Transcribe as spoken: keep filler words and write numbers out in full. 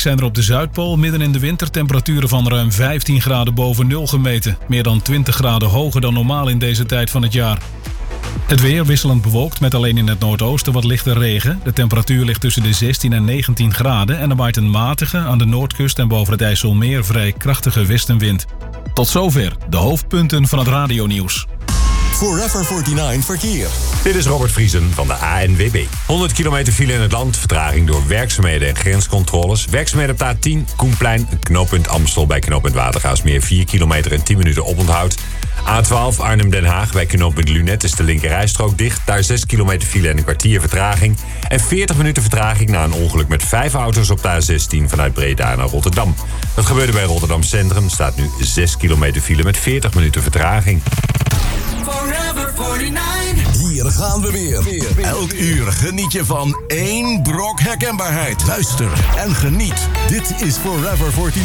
zijn er op de Zuidpool midden in de winter temperaturen van ruim vijftien graden boven nul gemeten. Meer dan twintig graden hoger dan normaal in deze tijd van het jaar. Het weer wisselend bewolkt met alleen in het noordoosten wat lichte regen. De temperatuur ligt tussen de zestien en negentien graden en er waait een matige aan de noordkust en boven het IJsselmeer vrij krachtige westenwind. Tot zover de hoofdpunten van het radionieuws. Forever negenenveertig verkeer. Dit is Robert Vriesen van de A N W B. honderd kilometer file in het land, vertraging door werkzaamheden en grenscontroles. Werkzaamheden op de A tien, Koenplein, knooppunt Amstel bij knooppunt Watergaasmeer. vier kilometer en tien minuten oponthoud. A twaalf Arnhem-Den Haag bij knooppunt Lunet is de linkerrijstrook dicht. Daar zes kilometer file en een kwartier vertraging. En veertig minuten vertraging na een ongeluk met vijf auto's op de A zestien vanuit Breda naar Rotterdam. Dat gebeurde bij Rotterdam Centrum. Staat nu zes kilometer file met veertig minuten vertraging. Forever negenenveertig. Hier gaan we weer. weer. Elk uur geniet je van één brok herkenbaarheid. Luister en geniet. Dit is Forever negenenveertig.